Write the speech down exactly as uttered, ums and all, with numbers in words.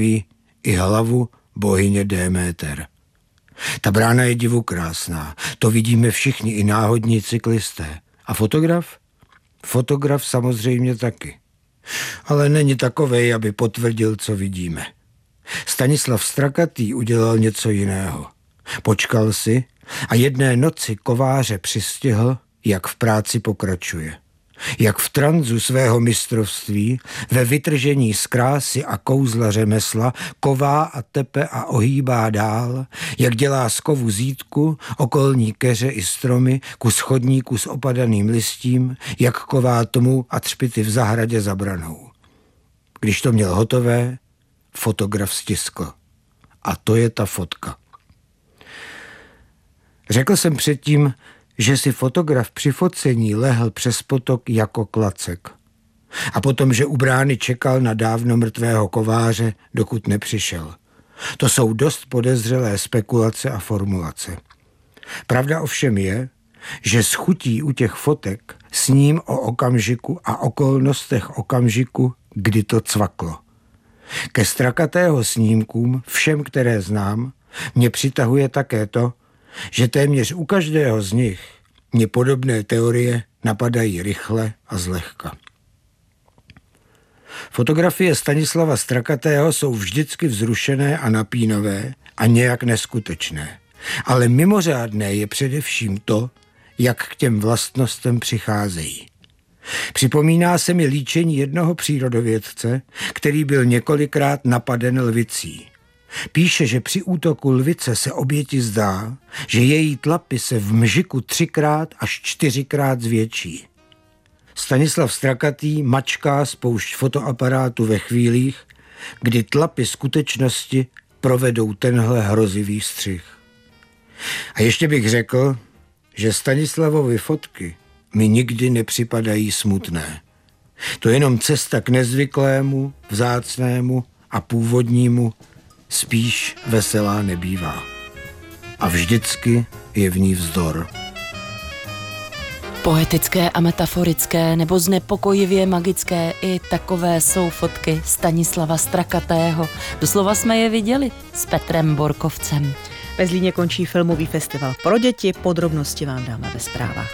postaví i hlavu bohyně Déméter. Ta brána je divu krásná, to vidíme všichni, i náhodní cyklisté. A fotograf? Fotograf samozřejmě taky. Ale není takovej, aby potvrdil, co vidíme. Stanislav Strakatý udělal něco jiného. Počkal si a jedné noci kováře přistihl, jak v práci pokračuje. Jak v tranzu svého mistrovství, ve vytržení z krásy a kouzla řemesla, ková a tepe a ohýbá dál, jak dělá z kovu zítku, okolní keře i stromy, kus chodníku s opadaným listím, jak ková tomu a třpity v zahradě za branou. Když to měl hotové, fotograf stiskl. A to je ta fotka. Řekl jsem předtím, že si fotograf při focení lehl přes potok jako klacek. A potom, že u brány čekal na dávno mrtvého kováře, dokud nepřišel. To jsou dost podezřelé spekulace a formulace. Pravda ovšem je, že s chutí u těch fotek sním o okamžiku a okolnostech okamžiku, kdy to cvaklo. Ke Strakatého snímkům, všem, které znám, mě přitahuje také to, že téměř u každého z nich mě podobné teorie napadají rychle a zlehka. Fotografie Stanislava Strakatého jsou vždycky vzrušené a napínavé a nějak neskutečné. Ale mimořádné je především to, jak k těm vlastnostem přicházejí. Připomíná se mi líčení jednoho přírodovědce, který byl několikrát napaden lvicí. Píše, že při útoku lvice se oběti zdá, že její tlapy se v mžiku třikrát až čtyřikrát zvětší. Stanislav Strakatý mačká spoušť fotoaparátu ve chvílích, kdy tlapy skutečnosti provedou tenhle hrozivý střih. A ještě bych řekl, že Stanislavovy fotky mi nikdy nepřipadají smutné. To je jenom cesta k nezvyklému, vzácnému a původnímu, spíš veselá nebývá. A vždycky je v ní vzdor. Poetické a metaforické nebo znepokojivě magické, i takové jsou fotky Stanislava Strakatého. Doslova jsme je viděli s Petrem Borkovcem. Ve Zlíně končí filmový festival pro děti, podrobnosti vám dáme ve zprávách.